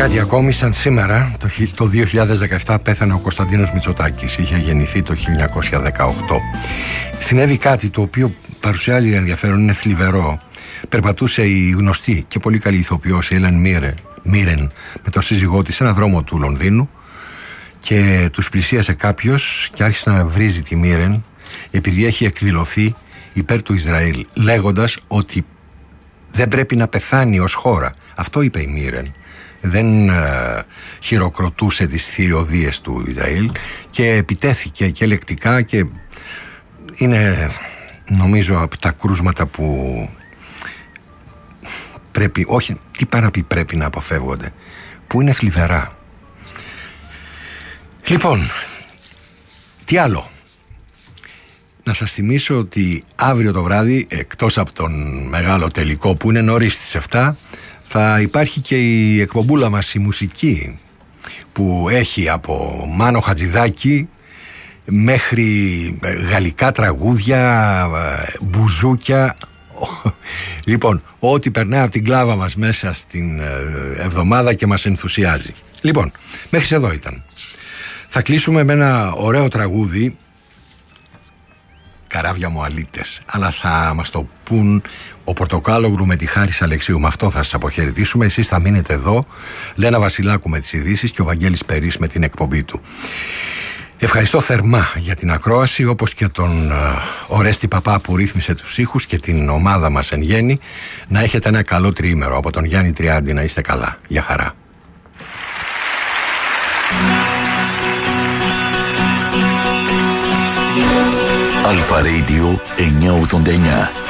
Κάτι ακόμη, σαν σήμερα, το 2017 πέθανε ο Κωνσταντίνος Μητσοτάκης. Είχε γεννηθεί το 1918. Συνέβη κάτι το οποίο παρουσιάζει ενδιαφέρον, είναι θλιβερό. Περπατούσε η γνωστή και πολύ καλή ηθοποιός η Έλεν Μίρεν με τον σύζυγό της σε ένα δρόμο του Λονδίνου και τους πλησίασε κάποιος και άρχισε να βρίζει τη Μίρεν επειδή έχει εκδηλωθεί υπέρ του Ισραήλ, λέγοντας ότι δεν πρέπει να πεθάνει ως χώρα. Αυτό είπε η Μίρεν. Δεν χειροκροτούσε τις θηριωδίες του Ισραήλ και επιτέθηκε και λεκτικά, και είναι, νομίζω, από τα κρούσματα που πρέπει, όχι, τι παραπεί, πρέπει να αποφεύγονται, που είναι θλιβερά. Λοιπόν, τι άλλο? Να σας θυμίσω ότι αύριο το βράδυ, εκτός από τον μεγάλο τελικό που είναι νωρίς στις 7, θα υπάρχει και η εκπομπούλα μας η μουσική, που έχει από Μάνο Χατζηδάκη μέχρι γαλλικά τραγούδια, μπουζούκια. Λοιπόν, ό,τι περνάει από την κλάβα μας μέσα στην εβδομάδα και μας ενθουσιάζει. Λοιπόν, μέχρι εδώ ήταν. Θα κλείσουμε με ένα ωραίο τραγούδι, «Καράβια μου αλήτες», αλλά θα μας το πούν ο Πορτοκάλογλου με τη Χάρης Αλεξίου. Με αυτό θα σας αποχαιρετήσουμε. Εσείς θα μείνετε εδώ, Λένα Βασιλάκου με τις ειδήσεις και ο Βαγγέλης Περής με την εκπομπή του. Ευχαριστώ θερμά για την ακρόαση, όπως και τον Ορέστη Παπά που ρύθμισε τους ήχους και την ομάδα μας εν γέννη. Να έχετε ένα καλό τριήμερο. Από τον Γιάννη Τριάντη, να είστε καλά. Γεια χαρά. Αλφα Radio 989.